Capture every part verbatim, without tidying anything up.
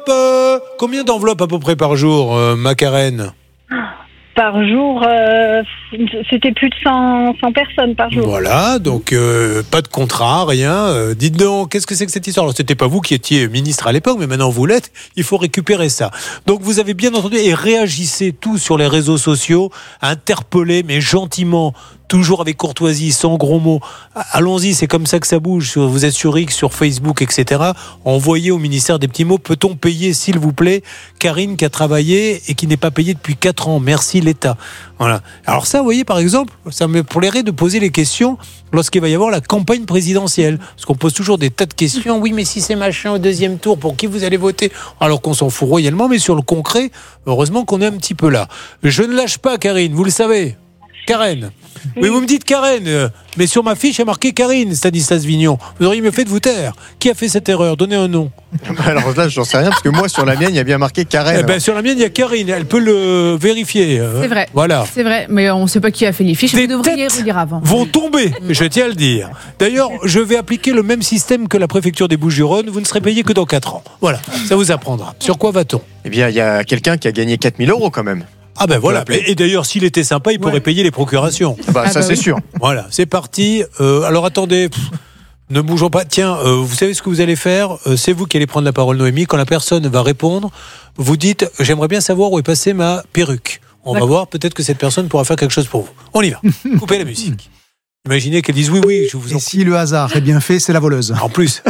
Euh, combien d'enveloppes à peu près par jour, euh, Macarène ? Par jour, euh, c'était plus de cent, cent personnes par jour. Voilà, donc euh, pas de contrat, rien. Euh, dites donc, qu'est-ce que c'est que cette histoire ? Alors, c'était pas vous qui étiez ministre à l'époque, mais maintenant vous l'êtes. Il faut récupérer ça. Donc, vous avez bien entendu et réagissez tous sur les réseaux sociaux, interpellez, mais gentiment. Toujours avec courtoisie, sans gros mots. Allons-y, c'est comme ça que ça bouge. Vous êtes sur X, sur Facebook, et cetera. Envoyez au ministère des petits mots. Peut-on payer, s'il vous plaît, Karine qui a travaillé et qui n'est pas payée depuis quatre ans. Merci l'État. Voilà. Alors ça, vous voyez, par exemple, ça me plairait de poser les questions lorsqu'il va y avoir la campagne présidentielle. Parce qu'on pose toujours des tas de questions. Oui, mais si c'est machin au deuxième tour, pour qui vous allez voter ? Alors qu'on s'en fout royalement, mais sur le concret, heureusement qu'on est un petit peu là. Je ne lâche pas, Karine, vous le savez. Karen. Oui, vous me dites Karen, euh, mais sur ma fiche, il y a marqué Karine, Stanislas Vignon. Vous auriez mieux fait de vous taire. Qui a fait cette erreur ? Donnez un nom. Alors là, j'en sais rien, parce que moi, sur la mienne, il y a bien marqué Karen. Eh ben, sur la mienne, il y a Karine. Elle peut le vérifier. C'est vrai. Voilà. C'est vrai, mais on ne sait pas qui a fait les fiches. Des Vous devriez relire avant. Vont tomber, je tiens à le dire. D'ailleurs, je vais appliquer le même système que la préfecture des Bouches-du-Rhône. Vous ne serez payé que dans quatre ans. Voilà, ça vous apprendra. Sur quoi va-t-on ? Eh bien, il y a quelqu'un qui a gagné quatre mille euros quand même. Ah ben voilà, et d'ailleurs s'il était sympa, il pourrait ouais. payer les procurations. Bah, ah ça bah c'est oui. sûr. Voilà, c'est parti. Euh, alors attendez, pff, ne bougeons pas. Tiens, euh, vous savez ce que vous allez faire ? euh, C'est vous qui allez prendre la parole, Noémie. Quand la personne va répondre, vous dites « J'aimerais bien savoir où est passée ma perruque ». On D'accord. va voir, peut-être que cette personne pourra faire quelque chose pour vous. On y va. Coupez la musique. Imaginez qu'elle dise « Oui, oui, je vous en... » Et si le hasard est bien fait, c'est la voleuse. En plus.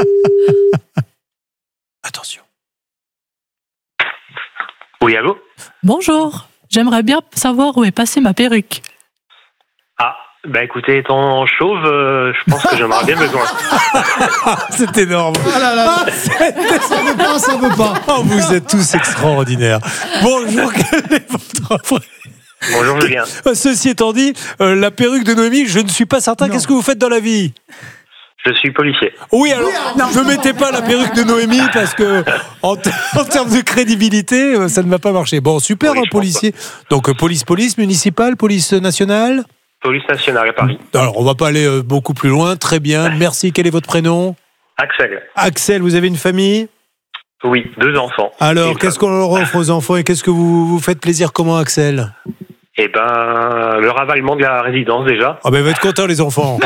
Attention. Oui, allô ? Bonjour, j'aimerais bien savoir où est passée ma perruque. Ah, bah écoutez, étant chauve, euh, je pense que j'en aurais bien besoin. C'est énorme. Ah là là, ça veut pas, ça veut pas. Oh, vous êtes tous extraordinaires. Bonjour, quel est votre... Bonjour Julien. Ceci étant dit, euh, la perruque de Noémie, je ne suis pas certain. Non. Qu'est-ce que vous faites dans la vie ? Je suis policier. Oui, alors, ne mettez pas la perruque de Noémie parce que, en, t- en termes de crédibilité, ça ne va pas marcher. Bon, super, oui, un policier. Donc, police, police municipale, police nationale ? Police nationale à Paris. Alors, on va pas aller beaucoup plus loin. Très bien. Merci. Quel est votre prénom ? Axel. Axel, vous avez une famille ? Oui, deux enfants. Alors, qu'est-ce qu'on leur offre aux enfants et qu'est-ce que vous vous faites plaisir comment, Axel ? Eh ben, le ravalement de la résidence déjà. Ah ben, vous êtes contents les enfants.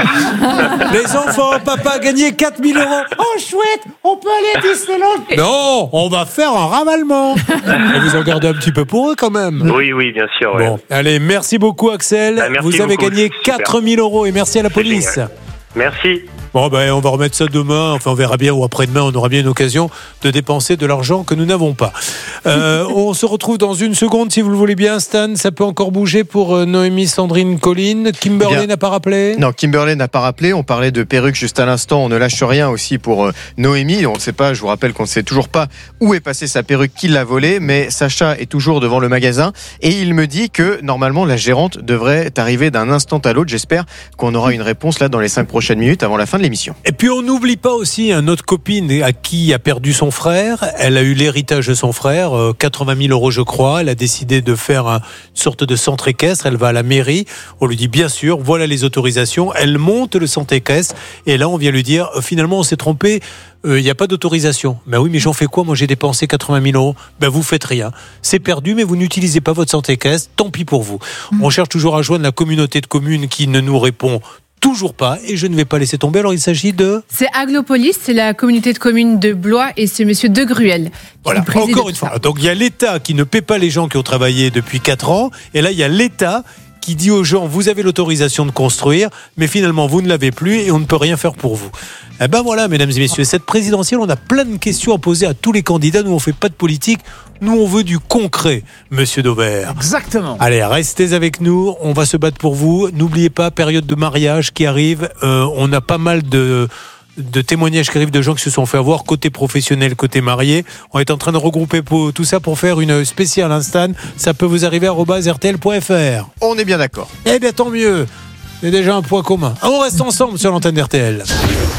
Les enfants, papa a gagné quatre mille euros. Oh chouette, on peut aller à Disneyland. Non, on va faire un ravalement. Et vous en gardez un petit peu pour eux quand même. Oui, oui, bien sûr. Bon, ouais. allez, merci beaucoup Axel. Ah, merci vous avez beaucoup. gagné quatre mille euros et merci à la police. Merci. Bon ben on va remettre ça demain, enfin on verra bien, ou après-demain on aura bien une occasion de dépenser de l'argent que nous n'avons pas. Euh, on se retrouve dans une seconde si vous le voulez bien Stan, ça peut encore bouger pour Noémie, Sandrine, Colline. Kimberley bien, n'a pas rappelé ? Non, Kimberley n'a pas rappelé, on parlait de perruque juste à l'instant, on ne lâche rien aussi pour euh, Noémie, on ne sait pas, je vous rappelle qu'on ne sait toujours pas où est passée sa perruque, qui l'a volée, mais Sacha est toujours devant le magasin et il me dit que normalement la gérante devrait arriver d'un instant à l'autre, j'espère qu'on aura une réponse là dans les cinq prochaines minutes avant la fin de l'émission. Et puis on n'oublie pas aussi hein, notre copine à qui a perdu son frère. Elle a eu l'héritage de son frère, euh, quatre-vingt mille euros je crois. Elle a décidé de faire un, une sorte de centre équestre. Elle va à la mairie. On lui dit bien sûr, voilà les autorisations. Elle monte le centre équestre. Et là on vient lui dire, euh, finalement on s'est trompé. Il euh, n'y a pas d'autorisation. Ben oui, mais j'en fais quoi ? Moi, j'ai dépensé quatre-vingt mille euros. Ben vous faites rien. C'est perdu, mais vous n'utilisez pas votre centre équestre. Tant pis pour vous. Mmh. On cherche toujours à joindre la communauté de communes qui ne nous répond toujours pas, et je ne vais pas laisser tomber. Alors il s'agit de... C'est Aglopolis, c'est la communauté de communes de Blois, et c'est monsieur De Gruel. Voilà, encore une fois. Donc il y a l'État qui ne paie pas les gens qui ont travaillé depuis quatre ans, et là il y a l'État qui dit aux gens, vous avez l'autorisation de construire, mais finalement vous ne l'avez plus et on ne peut rien faire pour vous. Eh ben voilà, mesdames et messieurs, cette présidentielle, on a plein de questions à poser à tous les candidats. Nous, on ne fait pas de politique. Nous, on veut du concret, monsieur Dauvert. Exactement. Allez, restez avec nous. On va se battre pour vous. N'oubliez pas, période de mariage qui arrive. Euh, on a pas mal de... de témoignages qui arrivent de gens qui se sont fait avoir, côté professionnel, côté marié. On est en train de regrouper pour, tout ça pour faire une spéciale Instant. Ça peut vous arriver à arobase r t l point f r. On est bien d'accord. Eh bien, tant mieux. C'est déjà un point commun. On reste ensemble sur l'antenne d'R T L.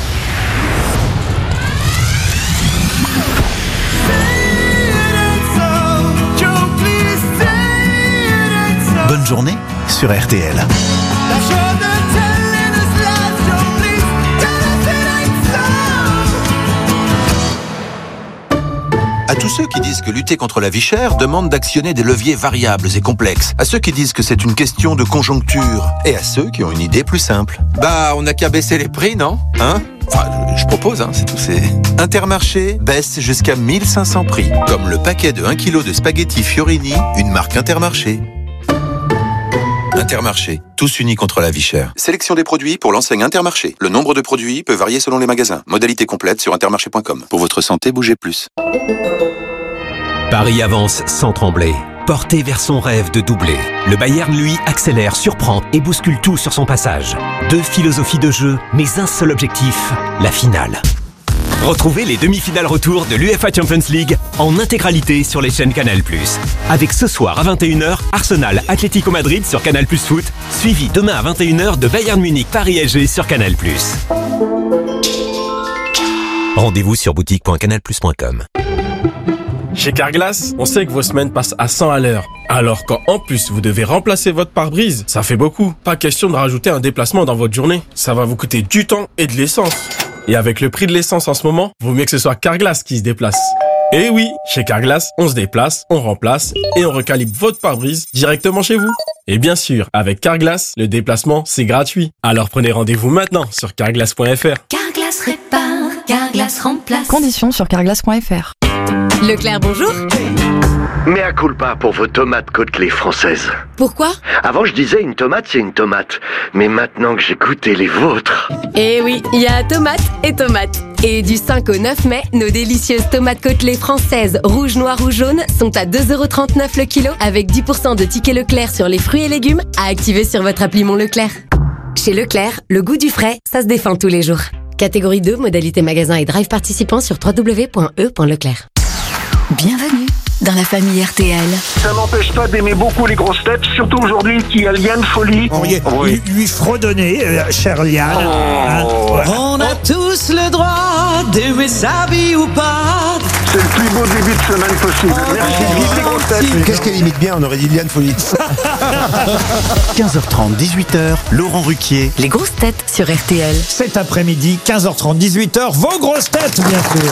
Bonne journée sur R T L. À tous ceux qui disent que lutter contre la vie chère demande d'actionner des leviers variables et complexes. À ceux qui disent que c'est une question de conjoncture. Et à ceux qui ont une idée plus simple. Bah, on n'a qu'à baisser les prix, non ? Hein ? Enfin, je, je propose, hein, c'est tout. C'est... Intermarché baisse jusqu'à mille cinq cents prix. Comme le paquet de un kilo de spaghettis Fiorini, une marque Intermarché. Intermarché, tous unis contre la vie chère. Sélection des produits pour l'enseigne Intermarché. Le nombre de produits peut varier selon les magasins. Modalité complète sur intermarché point com. Pour votre santé, bougez plus. Paris avance sans trembler. Porté vers son rêve de doubler. Le Bayern, lui, accélère, surprend et bouscule tout sur son passage. Deux philosophies de jeu, mais un seul objectif, la finale. Retrouvez les demi-finales retour de l'UEFA Champions League en intégralité sur les chaînes Canal plus. Avec ce soir à vingt et une heures, Arsenal Atlético Madrid sur Canal plus Foot, suivi demain à vingt et une heures de Bayern Munich Paris S G sur Canal plus. Rendez-vous sur boutique point canal plus point com. Chez Carglass, on sait que vos semaines passent à cent à l'heure. Alors quand en plus vous devez remplacer votre pare-brise, ça fait beaucoup. Pas question de rajouter un déplacement dans votre journée. Ça va vous coûter du temps et de l'essence. Et avec le prix de l'essence en ce moment, vaut mieux que ce soit Carglass qui se déplace. Et oui, chez Carglass, on se déplace, on remplace et on recalibre votre pare-brise directement chez vous. Et bien sûr, avec Carglass, le déplacement, c'est gratuit. Alors prenez rendez-vous maintenant sur carglass point f r. Carglass répare, Carglass remplace. Conditions sur carglass point f r. Leclerc, bonjour. Mea culpa pour vos tomates Côtelets françaises. Pourquoi ? Avant, je disais une tomate, c'est une tomate. Mais maintenant que j'ai goûté les vôtres... Eh oui, il y a tomate et tomate. Et du cinq au neuf mai, nos délicieuses tomates Côtelets françaises, rouges, noires ou jaunes, sont à deux euros trente-neuf le kilo, avec dix pour cent de tickets Leclerc sur les fruits et légumes, à activer sur votre appli Mon Leclerc. Chez Leclerc, le goût du frais, ça se défend tous les jours. Catégorie deux, modalité magasin et drive participant sur w w w point e point leclerc. Bienvenue dans la famille R T L. Ça m'empêche pas d'aimer beaucoup les grosses têtes, surtout aujourd'hui qu'il y a Liane Folie. On y oui. lui, lui fredonner, euh, cher Liane. Oh. Hein, ouais. On a tous le droit d'aimer sa vie ou pas. C'est le plus beau début de semaine possible. Oh, merci, vive les grosses têtes. Qu'est-ce qu'elle imite bien, on aurait dit Liane Folie. quinze heures trente, dix-huit heures, Laurent Ruquier. Les grosses têtes sur R T L. Cet après-midi, quinze heures trente, dix-huit heures, vos grosses têtes, bien sûr.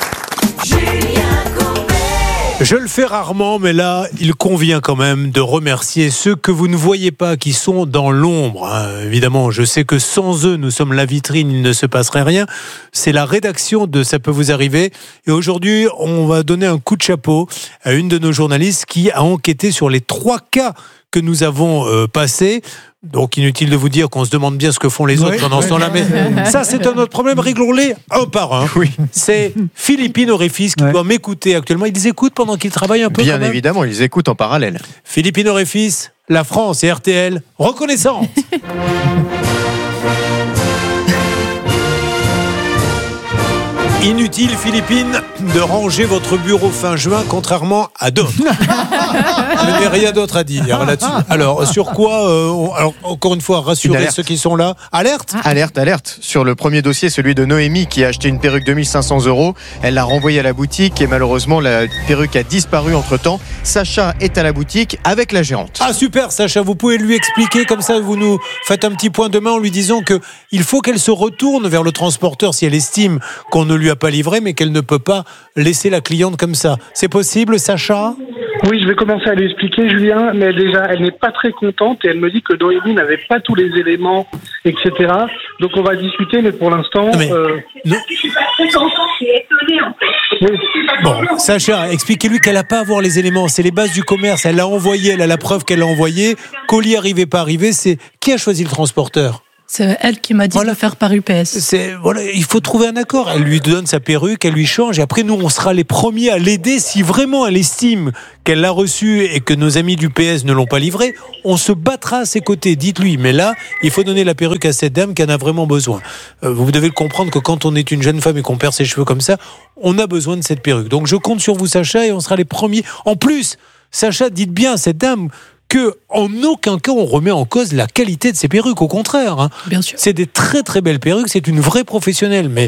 Je le fais rarement, mais là, il convient quand même de remercier ceux que vous ne voyez pas, qui sont dans l'ombre. Hein. Évidemment, je sais que sans eux, nous sommes la vitrine, il ne se passerait rien. C'est la rédaction de Ça peut vous arriver. Et aujourd'hui, on va donner un coup de chapeau à une de nos journalistes qui a enquêté sur les trois cas que nous avons euh, passés. Donc inutile de vous dire qu'on se demande bien ce que font les autres oui, pendant oui, ce temps-là, mais ça c'est un autre problème, réglons-les un par un. Oui. C'est Philippine Oréfis qui ouais. doit m'écouter actuellement. Ils écoutent pendant qu'ils travaillent un peu. Bien évidemment, ils écoutent en parallèle. Philippine Oréfis, la France et R T L, reconnaissante. Inutile, Philippine, de ranger votre bureau fin juin, contrairement à d'autres. Je n'ai rien d'autre à dire là-dessus. Alors, sur quoi euh, on, alors, encore une fois, rassurer ceux qui sont là. Alerte Alerte, alerte. Sur le premier dossier, celui de Noémie, qui a acheté une perruque deux mille cinq cents euros. Elle l'a renvoyée à la boutique et malheureusement, la perruque a disparu entre-temps. Sacha est à la boutique avec la gérante. Ah, super, Sacha. Vous pouvez lui expliquer, comme ça, vous nous faites un petit point demain en lui disant qu'il faut qu'elle se retourne vers le transporteur si elle estime qu'on ne lui a pas livré, mais qu'elle ne peut pas laisser la cliente comme ça. C'est possible, Sacha ? Oui, je vais commencer à lui expliquer, Julien, mais déjà, elle n'est pas très contente et elle me dit que Noémie n'avait pas tous les éléments, et cetera. Donc on va discuter, mais pour l'instant... Non mais, euh... non. Je suis pas très contente, je suis étonnée en fait. Oui. Bon, Sacha, expliquez-lui qu'elle n'a pas à avoir les éléments. C'est les bases du commerce. Elle l'a envoyé, elle a la preuve qu'elle l'a envoyé. Colis arrivé, pas arrivé. C'est qui a choisi le transporteur ? C'est elle qui m'a dit voilà. de le faire par U P S. C'est, voilà, il faut trouver un accord. Elle lui donne sa perruque, elle lui change. Et après, nous, on sera les premiers à l'aider. Si vraiment elle estime qu'elle l'a reçue et que nos amis du P S ne l'ont pas livrée, on se battra à ses côtés. Dites-lui. Mais là, il faut donner la perruque à cette dame qui en a vraiment besoin. Euh, vous devez comprendre que quand on est une jeune femme et qu'on perd ses cheveux comme ça, on a besoin de cette perruque. Donc, je compte sur vous, Sacha, et on sera les premiers. En plus, Sacha, dites bien à cette dame que en aucun cas on remet en cause la qualité de ces perruques, au contraire. Hein. Bien sûr. C'est des très très belles perruques, c'est une vraie professionnelle, mais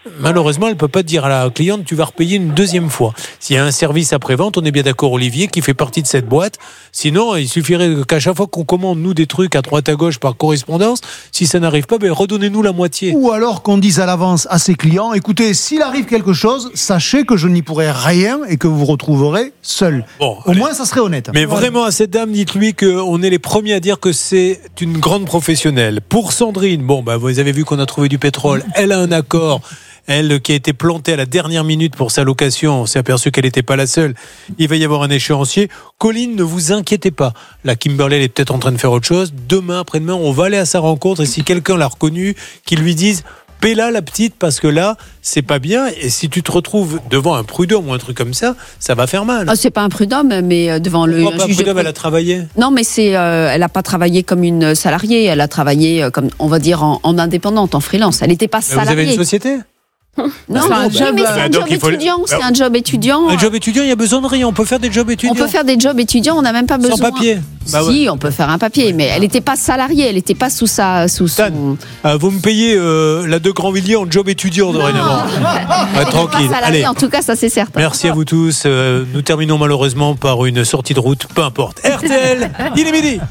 malheureusement, elle ne peut pas dire à la cliente tu vas repayer une deuxième fois. S'il y a un service après-vente, on est bien d'accord, Olivier, qui fait partie de cette boîte. Sinon, il suffirait qu'à chaque fois qu'on commande, nous, des trucs à droite à gauche par correspondance, si ça n'arrive pas, ben, redonnez-nous la moitié. Ou alors qu'on dise à l'avance à ses clients, écoutez, s'il arrive quelque chose, sachez que je n'y pourrai rien et que vous vous retrouverez seul. Bon, Au allez. moins, ça serait honnête. Mais Ouais. vraiment, à cette dame, dites-lui qu'on est les premiers à dire que c'est une grande professionnelle. Pour Sandrine, bon, bah, vous avez vu qu'on a trouvé du pétrole. Elle a un accord. Elle qui a été plantée à la dernière minute pour sa location, on s'est aperçu qu'elle n'était pas la seule. Il va y avoir un échéancier. Colline, ne vous inquiétez pas. La Kimberley, elle est peut-être en train de faire autre chose. Demain, après-demain, on va aller à sa rencontre. Et si quelqu'un l'a reconnue, qu'il lui dise paie-la la petite, parce que là, c'est pas bien. Et si tu te retrouves devant un prud'homme ou un truc comme ça, ça va faire mal. Ah, c'est pas un prud'homme, mais devant le Pourquoi pas juge. prud'homme, elle a travaillé. Non, mais c'est, euh, elle n'a pas travaillé comme une salariée. Elle a travaillé, euh, comme on va dire, en, en indépendante, en freelance. Elle n'était pas Mais salariée. vous avez une société? Non, C'est un oui, job, mais c'est euh, un donc job il faut- étudiant. C'est bah, un job étudiant. Un job étudiant, il y a besoin de rien. On peut faire des jobs étudiants. On peut faire des jobs étudiants, on n'a même pas besoin. Sans papier. Bah si, ouais. on peut faire un papier, mais elle n'était pas salariée, elle n'était pas sous sa, sous son. Ah, vous me payez euh, la de Grandvilliers en job étudiant dorénavant. Ah, tranquille. Pas salariée, Allez. en tout cas, ça c'est certain. Merci à vous tous. Euh, nous terminons malheureusement par une sortie de route, peu importe. R T L, il est midi.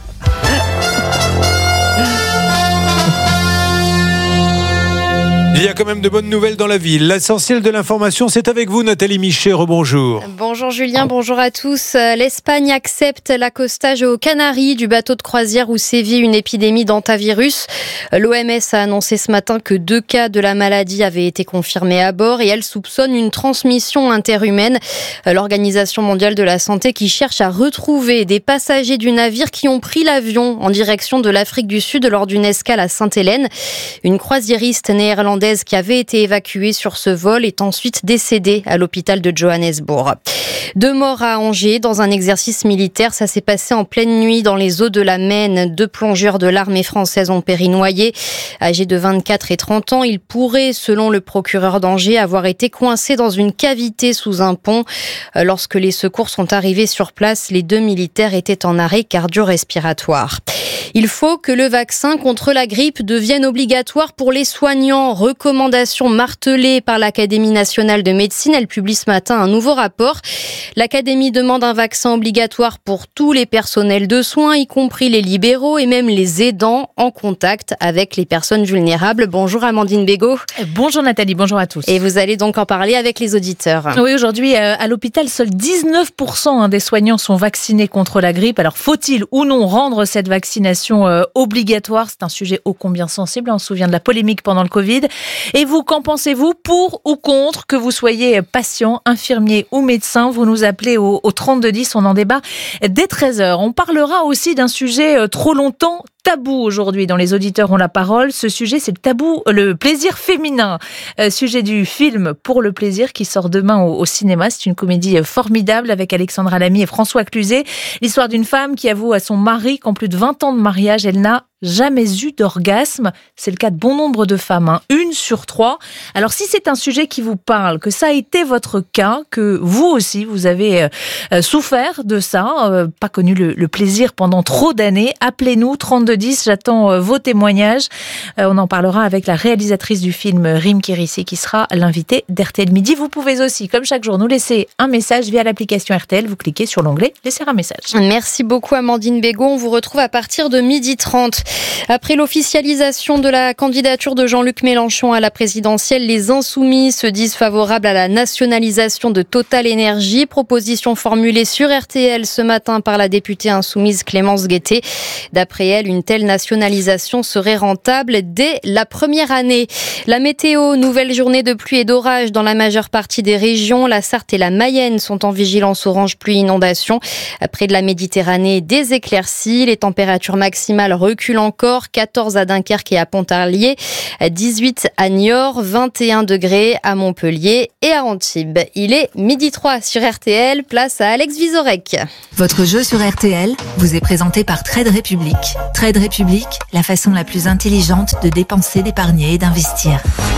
Il y a quand même de bonnes nouvelles dans la ville. L'essentiel de l'information, c'est avec vous, Nathalie Michet. Rebonjour. Bonjour Julien, bonjour à tous. L'Espagne accepte l'accostage aux Canaries du bateau de croisière où sévit une épidémie d'hantavirus. L'O M S a annoncé ce matin que deux cas de la maladie avaient été confirmés à bord et elle soupçonne une transmission interhumaine. L'Organisation mondiale de la santé qui cherche à retrouver des passagers du navire qui ont pris l'avion en direction de l'Afrique du Sud lors d'une escale à Sainte-Hélène. Une croisiériste néerlandaise qui avait été évacuée sur ce vol est ensuite décédée à l'hôpital de Johannesburg. Deux morts à Angers dans un exercice militaire. Ça s'est passé en pleine nuit dans les eaux de la Maine. Deux plongeurs de l'armée française ont péri noyés. Âgés de vingt-quatre et trente ans, ils pourraient, selon le procureur d'Angers, avoir été coincés dans une cavité sous un pont. Lorsque les secours sont arrivés sur place, les deux militaires étaient en arrêt cardio-respiratoire. Il faut que le vaccin contre la grippe devienne obligatoire pour les soignants. Recommandation martelée par l'Académie nationale de médecine. Elle publie ce matin un nouveau rapport. L'Académie demande un vaccin obligatoire pour tous les personnels de soins, y compris les libéraux et même les aidants en contact avec les personnes vulnérables. Bonjour Amandine Bégaud. Bonjour Nathalie, bonjour à tous. Et vous allez donc en parler avec les auditeurs. Oui, aujourd'hui, euh, à l'hôpital, seuls dix-neuf pour cent hein, des soignants sont vaccinés contre la grippe. Alors, faut-il ou non rendre cette vaccination euh, obligatoire? C'est un sujet ô combien sensible. On se souvient de la polémique pendant le Covid. Et vous, qu'en pensez-vous? Pour ou contre, que vous soyez patient, infirmier ou médecin, vous nous appelez au, au trente-deux dix. On en débat dès treize heures. On parlera aussi d'un sujet euh, trop longtemps tabou aujourd'hui dans Les Auditeurs ont la parole. Ce sujet, c'est le tabou, le plaisir féminin. Euh, sujet du film Pour le plaisir qui sort demain au, au cinéma. C'est une comédie formidable avec Alexandra Lamy et François Cluzet. L'histoire d'une femme qui avoue à son mari qu'en plus de vingt ans de mariage, elle n'a jamais eu d'orgasme. C'est le cas de bon nombre de femmes, hein. Une sur trois. Alors si c'est un sujet qui vous parle, que ça a été votre cas, que vous aussi vous avez euh, souffert de ça, euh, pas connu le, le plaisir pendant trop d'années, appelez-nous trente-deux dix. J'attends euh, vos témoignages. Euh, on en parlera avec la réalisatrice du film Rim Kérissi qui sera l'invitée d'R T L Midi. Vous pouvez aussi, comme chaque jour, nous laisser un message via l'application R T L. Vous cliquez sur l'onglet laisser un message. Merci beaucoup Amandine Bégaud. On vous retrouve à partir de midi trente. Après l'officialisation de la candidature de Jean-Luc Mélenchon à la présidentielle, les Insoumis se disent favorables à la nationalisation de Total Énergie. Proposition formulée sur R T L ce matin par la députée insoumise Clémence Guettet. D'après elle, une telle nationalisation serait rentable dès la première année. La météo, nouvelle journée de pluie et d'orage dans la majeure partie des régions. La Sarthe et la Mayenne sont en vigilance orange pluie-inondation. Près de la Méditerranée, des éclaircies. Les températures maximales reculent encore, quatorze à Dunkerque et à Pontarlier, dix-huit à Niort, vingt et un degrés à Montpellier et à Antibes. Il est midi trois sur R T L, place à Alex Vizorek. Votre jeu sur R T L vous est présenté par Trade Republic. Trade Republic, la façon la plus intelligente de dépenser, d'épargner et d'investir.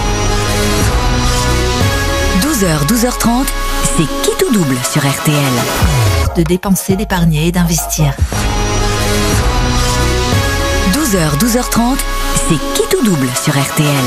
douze heures, douze heures trente, c'est qui tout double sur R T L. De dépenser, d'épargner et d'investir. douze heures, douze heures trente, c'est qui tout double sur R T L.